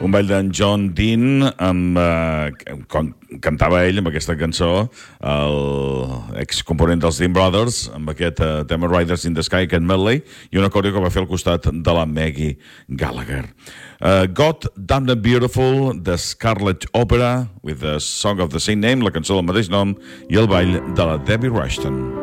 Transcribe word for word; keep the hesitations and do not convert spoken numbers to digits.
Un ball d'en John Dean amb, eh, quan cantava ell amb aquesta cançó, el excomponent dels Dean Brothers, amb aquest eh, tema Riders in the Sky, aquest medley, i una coreo que va fer al costat de la Maggie Gallagher. Uh, God Damned Beautiful, de Scarlet Opera, with the song of the same name, la cançó del mateix nom, i el ball de la Debbie Rushton.